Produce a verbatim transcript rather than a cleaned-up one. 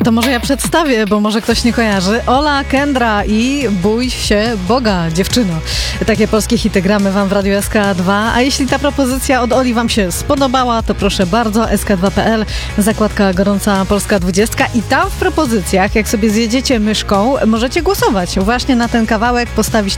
To może ja przedstawię, bo może ktoś nie kojarzy. Ola Kendra i Bój się Boga, dziewczyno. Takie polskie hity gramy wam w Radiu S K dwa. A jeśli ta propozycja od Oli wam się spodobała, to proszę bardzo, S K dwa kropka P L, zakładka Gorąca Polska dwudziestka i tam w propozycjach, jak sobie zjedziecie myszką, możecie głosować właśnie na ten kawałek, postawić